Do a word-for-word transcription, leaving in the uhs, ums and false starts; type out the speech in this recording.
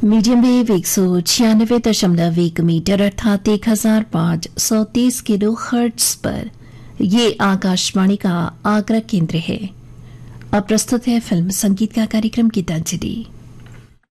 Medium wave एक सौ छियानवे दशमलव एक मीटर अर्थात एक हजार पाँच सौ तीस किलो हर्ट्ज पर ये आकाशवाणी का आगरा केंद्र है। अब प्रस्तुत है फिल्म संगीत का कार्यक्रम गीतांजलि।